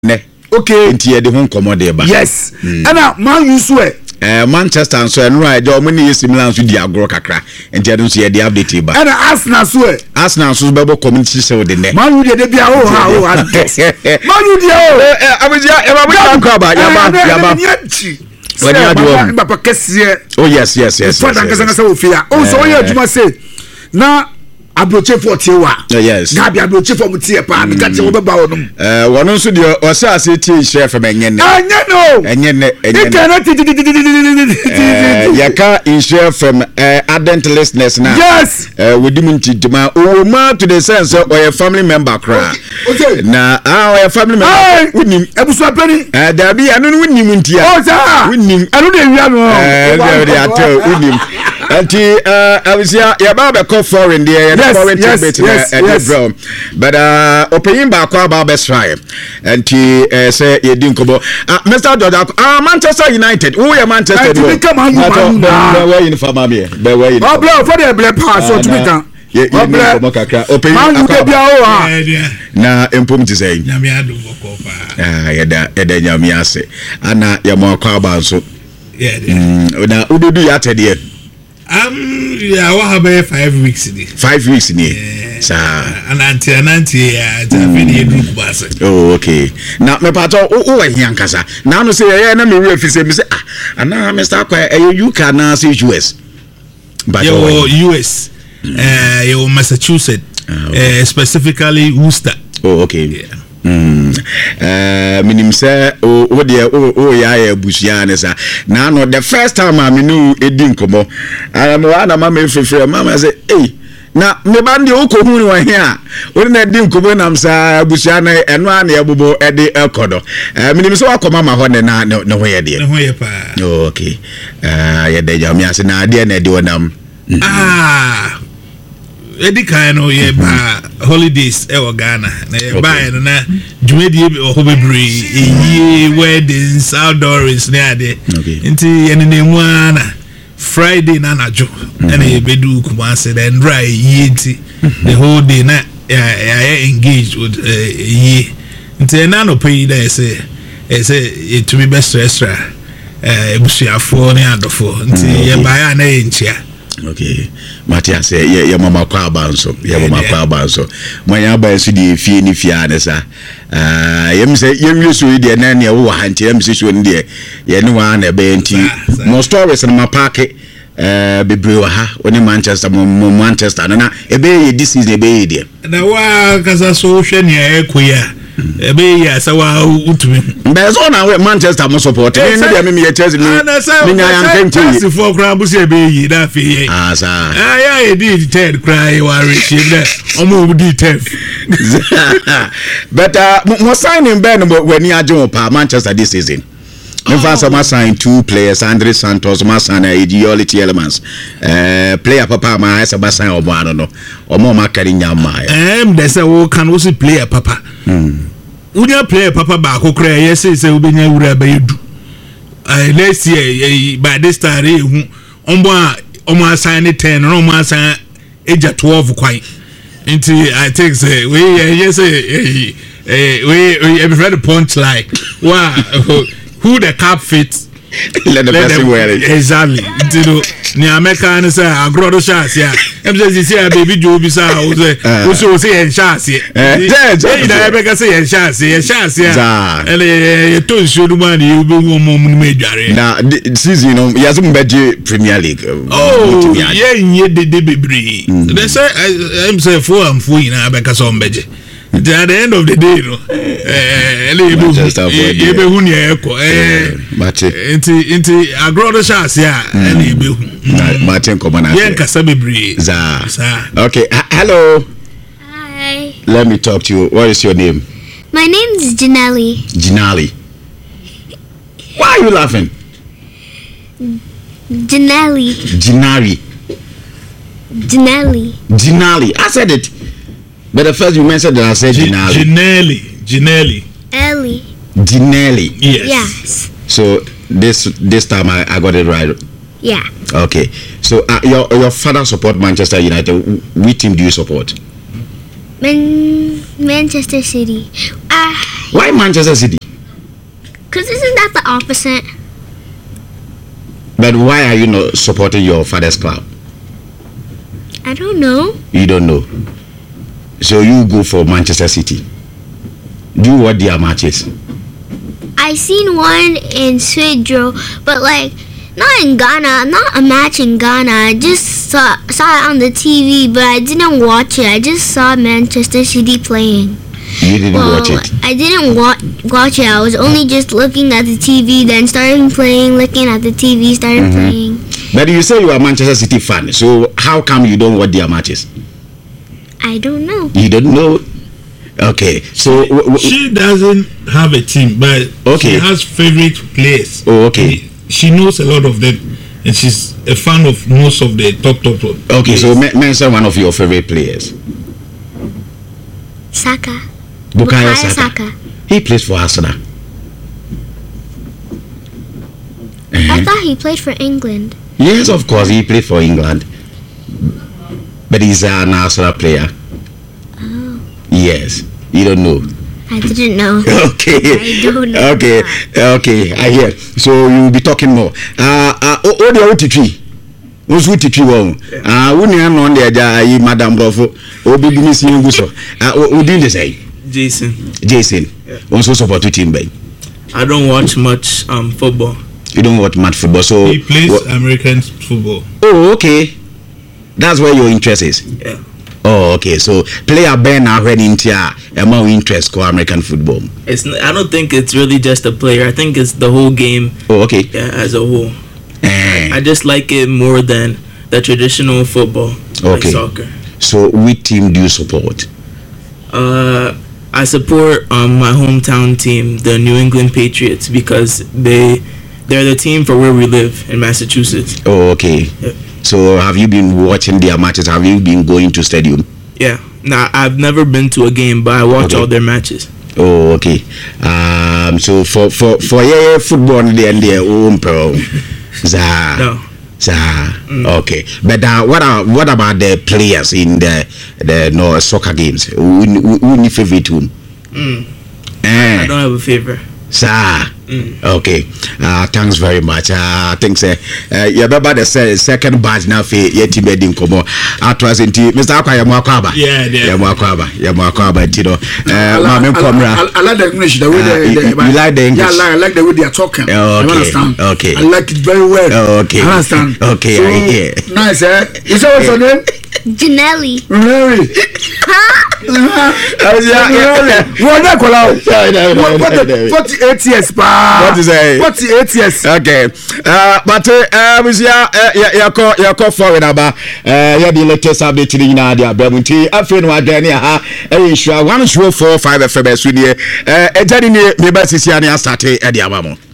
ne okay nti ye de ho nkomo de ba yes ana man you swear Manchester and so no I do many AC Milan so di agro kakra nti ade so ye dey update ba ana Arsenal so bebo community show de ne man you dey bia man you dey abujia e ba ba yaba when you do Papa kese oh yes father kasa ofia oh so ye aduma say na abroche for tewa yes gabi abroche for mutie pa me kate wo beba wonum wono nso de o say ase tie chef enye ne yaka insure from ardent listeners na yes we dim ntidima o ma to the sense o your family member kra na your family member unim ebusu apani da bi anu unim ntia o sa unim anu de wia no de ato unim anti awisia ya ba be call foreign there yes. But opening back about best try and say you didn't come Mr. Doda Manchester United who are Manchester where in Famami for the black pass so to na empom ti say nyame adu bokofa yeda nyame ase ana ya mo akwa ba so na ududu ya tede yeah, what about 5 weeks in 5 weeks in sir and anti oh okay now me pato o here nkasa now no say na me we afise me say ana Mr. Akwa you can na say US but US you Massachusetts specifically Worcester oh okay minim say o de o ya busia ne sa na no the first time I knew edi nkomo na mama efefere mama say eh na me ba ndi okohu ni wan hia o na edi nkomo nam sa busia na eno ana ebobo edi ekodo minim say wakoma ma ho ne na ne ho ye de ne ho ye pa okay ye de jam ya se na de na edi wonam edi kan no ye ba holidays e wo Ghana na ye ba no na dwumedi e ho bebre eyi weddings outdoors ne ade nti ye ne mu ana Friday na najo na ye bedu Kumasi then dry yi nti the whole day na I engaged with yi nti na no pay that say it to be best extra ebusuafo ne adofo nti ye ba ya na ye nchia okay Matias ye mama kwa abanso mwanya ba su di fie ni fie anesa yem se yem yesu de na ne wo hanti yem se so ne ye ne wa na be nti mo stories na mapake bebre wa ha oni Manchester na ebe ye this season ebe ye de na wa kasa so hwe ne ekoya ebe ya sawa utumi bezo na Manchester mo support me no dia me Chelsea me nya yan Chelsea for crowd bu se ebe yi da fe yi sa ya e di third cry wa receive that omo di 10th but mo signing ben when you ajo pa Manchester this season me fast ma sign 2 players Andre Santos ma sign ideology elements player papa ma esa ba sign obo ano no omo ma kari nyama they say we can also player papa unya player papa ba kokra yes say ubenya wura ba yedu next year by this time hu omo assign 10 no omo assign eja 12 kwai nti I think say we yes we every the punch like wow who the cap fits let the person wear it exactly you know ni American say agrodo chance ya em say baby jo bi sa o say en chance eh na America say en chance ya ele to shodu man you be mo medware na season no yazum be Premier League oh yeah de bebre they say em say for am for ina America so mbeje at the end of the day no ebe hu ne eko inti agrodo chance ya ebe hu Martin Komana yen kasa bebre za okay hello hi let me talk to you. What is your name? My name is Jinali. Why are you laughing? Jinali. I said it. But the first you mentioned that I said Ginelli. Ellie. Ginelli. Yes. So this time I got it right. Yeah. Okay. So your father support Manchester United. Which team do you support? Manchester City. Why Manchester City? Because isn't that the opposite? But why are you not supporting your father's club? I don't know. You don't know. So you go for Manchester City. Do you watch their matches? I seen one in Swedro, but like not in Ghana, not a match in Ghana. I just saw it on the TV, but I didn't watch it. I just saw Manchester City playing. You didn't watch it? I didn't watch it. I was only just looking at the TV, then starting playing, looking at the TV, started playing. But you say you are a Manchester City fan, so how come you don't watch their matches? I don't know. You don't know? Okay, so she doesn't have a team, but she has favorite players. Oh, okay. She knows a lot of them, and she's a fan of most of the top players. Okay, so mention one of your favorite players. Saka. Bukayo Saka. He plays for Arsenal. I thought he played for England. Yes, of course, he played for England. But he's an Arsenal player. Oh. Yes. You don't know. I didn't know. Okay. I don't know. Okay, I hear. So you will be talking more. What do you tree? Who's with the tree? When you are on the Madam Bravo, Obi Missing Guso. Who did they say? Jason. Yeah. Also support the team, babe. I don't watch much football. You don't watch much football, so he plays American football. Oh, okay. That's where your interest is. Yeah. Oh, okay. So player Ben are running into a more interest for American football. I don't think it's really just a player. I think it's the whole game. Oh, okay. Yeah, as a whole. I just like it more than the traditional football, like soccer. So, which team do you support? I support my hometown team, the New England Patriots, because they're the team for where we live in Massachusetts. Oh, okay. Yeah. So have you been watching their matches? Have you been going to stadium? Yeah. Now I've never been to a game, but I watch all their matches. Oh, okay. So for football and their own pro. No. Okay. But what about the players in the soccer games? Who your favorite one? I don't have a favorite. Okay. Thanks very much. I think you remember the second batch now for yet bedding come on. Mr. Akwa Yamakwaba. Yeah. Yamakwaba, you know. I like the English, the way you like the English. Yeah, I like the way they are talking. Okay. I understand. Okay. I like it very well. Okay. I understand. Okay, so, I hear. Nice, eh? Is that what's your name? Janelli. Mary. What 48 years, pa? What is it? 48 years. Okay. But you call forward about the latest update in Nadia Bemunti. I feel no again. Sure 104.5 FM. A journey, maybe Sicilia started at the Amamo.